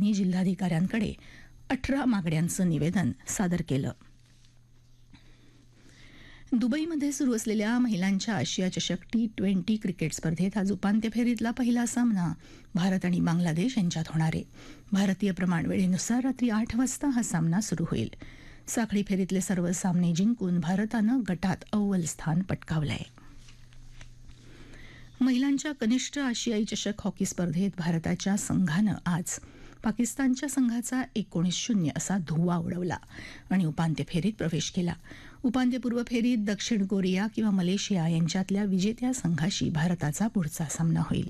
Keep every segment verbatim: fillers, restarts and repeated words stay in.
यांनी जिल्हाधिकाऱ्यांकडे अठरा मागण्यांचं निवेदन सादर केलं. दुबईमध्ये सुरू असलेल्या महिलांच्या आशिया चषक टी ट्वेंटी क्रिकेट स्पर्धेत आज उपांत्य फेरीतला पहिला सामना भारत आणि बांगलादेश यांच्यात होणार आहे. भारतीय प्रमाण वेळेनुसार रात्री आठ वाजता हा सामना सुरू होईल. साखळी फेरीतले सर्व सामने जिंकून भारतानं गटात अव्वल स्थान पटकावलं आहे. महिलांच्या कनिष्ठ आशियाई चषक हॉकी स्पर्धेत भारताच्या संघानं आज पाकिस्तानच्या संघाचा एकोणीस शून्य असा धुव्वा उडवला आणि उपांत्य फेरीत प्रवेश केला. उपांत्यपूर्व फेरीत दक्षिण कोरिया किंवा मलेशिया यांच्यातल्या विजेत्या संघाशी भारताचा पुढचा सामना होईल.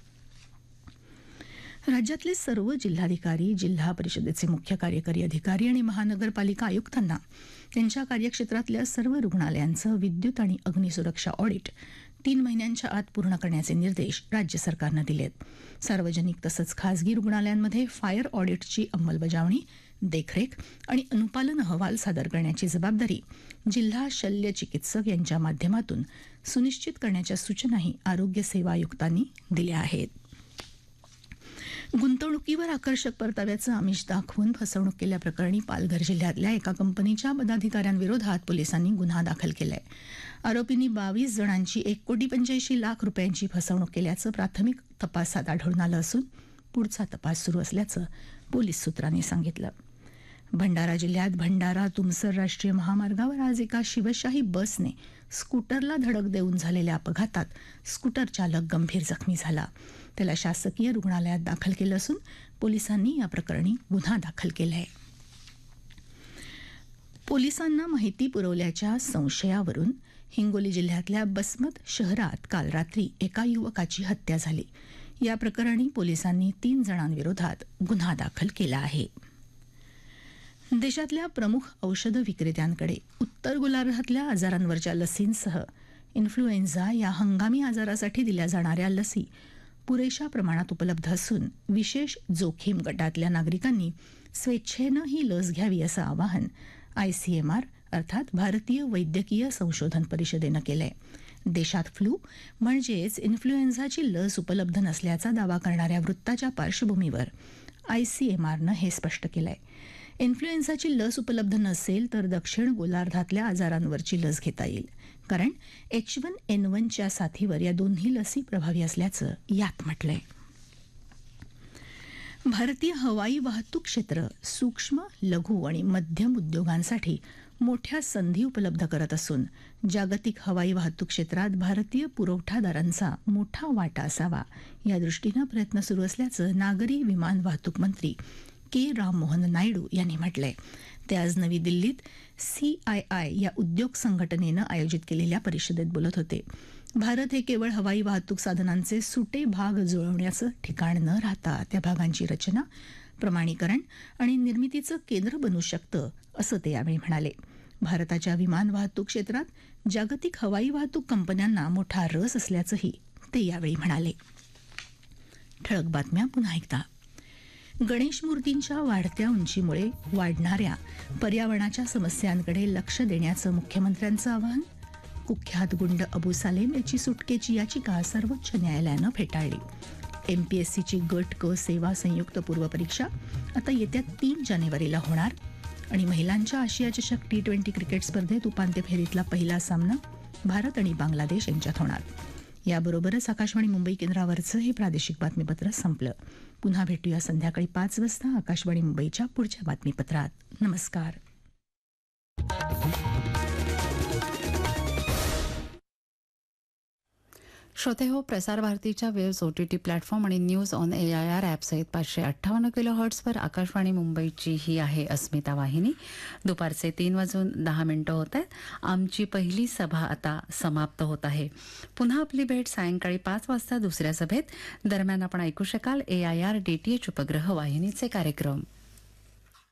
राज्यातले सर्व जिल्हाधिकारी, जिल्हा परिषदेचे मुख्य कार्यकारी अधिकारी आणि महानगरपालिका आयुक्तांना त्यांच्या कार्यक्षेत्रातल्या सर्व रुग्णालयांचं विद्युत आणि अग्निसुरक्षा ऑडिट तीन महिन्यांच्या आत पूर्ण करण्याचे निर्देश राज्य सरकारनं दिलेत. सार्वजनिक तसंच खासगी रुग्णालयांमध्ये फायर ऑडिटची अंमलबजावणी, देखरेख आणि अनुपालन अहवाल सादर करण्याची जबाबदारी जिल्हा शल्य चिकित्सक यांच्या माध्यमातून सुनिश्चित करण्याच्या सूचनाही आरोग्य सेवा आयुक्तांनी दिल्या आहेत. गुंतवणुकीवर आकर्षक परताव्याचं आमिष दाखवून फसवणूक केल्याप्रकरणी पालघर जिल्ह्यातल्या एका कंपनीच्या पदाधिकाऱ्यांविरोधात पोलिसांनी गुन्हा दाखल केलाय. आरोपींनी बावीस जणांची एक कोटी पंच्याऐंशी लाख रुपयांची फसवणूक केल्याचं प्राथमिक तपासात आढळून आलं असून पुढचा तपास सुरू असल्याचं पोलीस सूत्रांनी सांगितलं. भंडारा जिल्ह्यात भंडारा तुमसर राष्ट्रीय महामार्गावर आज एका शिवशाही बसने स्कूटरला धडक देऊन झालेल्या अपघातात स्कूटर चालक गंभीर जखमी झाला. त्याला शासकीय रुग्णालयात दाखल केलं असून पोलिसांनी या प्रकरणी गुन्हा दाखल केला आहे. पोलिसांना माहिती पुरवल्याच्या संशयावरून हिंगोली जिल्ह्यातल्या बसमत शहरात काल रात्री एका युवकाची हत्या झाली. या प्रकरणी पोलिसांनी तीन जणांविरोधात गुन्हा दाखल केला आहे. देशातल्या प्रमुख औषध विक्रेत्यांकडे उत्तर गोलार्धातल्या आजारांवरच्या लसींसह इन्फ्लुएन्झा या हंगामी आजारासाठी दिल्या जाणाऱ्या लसी पुरेशा प्रमाणात उपलब्ध असून विशेष जोखीम गटातल्या नागरिकांनी स्वेच्छेनं ही लस घ्यावी असं आवाहन आयसीएमआर अर्थात भारतीय वैद्यकीय संशोधन परिषदेनं केलंय. देशात फ्लू म्हणजेच इन्फ्लुएन्झाची लस उपलब्ध नसल्याचा दावा करणाऱ्या वृत्ताच्या पार्श्वभूमीवर आयसीएमआरनं हे स्पष्ट केलंय. इन्फ्लुएन्झाची लस उपलब्ध नसेल तर दक्षिण गोलार्धातल्या आजारांवरची लस घेता येईल, कारण एच वन एन वनच्या साथीवर या दोन्ही लसी प्रभावी असल्याचं यात म्हटलंय. भारतीय हवाई वाहतूक क्षेत्र सूक्ष्म, लघु आणि मध्यम उद्योगांसाठी मोठ्या संधी उपलब्ध करत असून जागतिक हवाई वाहतूक क्षेत्रात भारतीय पुरवठादारांचा मोठा वाटा असावा या दृष्टीनं प्रयत्न सुरू असल्याचं नागरी विमान वाहतूक मंत्री के राममोहन नायडू यांनी म्हटलंय. ते आज नवी दिल्लीत सी आय आय या उद्योग संघटनेनं आयोजित केलेल्या परिषदेत बोलत होते. भारत हे केवळ हवाई वाहतूक साधनांचे सुटे भाग जुळवण्याचं ठिकाण न राहता त्या भागांची रचना, प्रमाणीकरण आणि निर्मितीचं केंद्र बनू शकतं असं ते यावेळी म्हणाले. भारताच्या विमान वाहतूक क्षेत्रात जागतिक हवाई वाहतूक कंपन्यांना मोठा रस असल्याचंही ते यावेळी म्हणाले. ठळक बातम्या पुन्हा एकदा. गणेश मूर्तींच्या वाढत्या उंचीमुळे वाढणाऱ्या पर्यावरणाच्या समस्यांकडे लक्ष देण्याचं मुख्यमंत्र्यांचं आवाहन. कुख्यात गुंड अबू सालेम याची सुटकेची याचिका सर्वोच्च न्यायालयानं फेटाळली. एमपीएससीची गट क सेवा संयुक्त पूर्वपरीक्षा आता येत्या तीन जानेवारीला होणार. आणि महिलांच्या आशिया चषक टी ट्वेंटी क्रिकेट स्पर्धेत उपांत्य फेरीतला पहिला सामना भारत आणि बांगलादेश यांच्यात होणार. याबरोबरच आकाशवाणी मुंबई केंद्रावरचं हे प्रादेशिक बातमीपत्र संपलं. पुन्हा भेटूया संध्याकाळी पाच वाजता आकाशवाणी मुंबईच्या पुढच्या बातमीपत्रात. नमस्कार. श्रोते हो, प्रसार भारतीच्या वेव्स ओटीटी प्लॅटफॉर्म आणि news on A I R app सहित पाचशे अठ्ठावन्न किलो हर्ट्सवर आकाशवाणी मुंबईची ही आहे अस्मिता वाहिनी. दुपारचे तीन वाजून दहा मिनिटं होत आहेत. आमची पहिली सभा आता समाप्त होत आहे. पुन्हा आपली भेट सायंकाळी पाच वाजता दुसऱ्या सभेत. दरम्यान आपण ऐकू शकाल ए आय आर डीटीएच उपग्रह वाहिनीचे कार्यक्रम.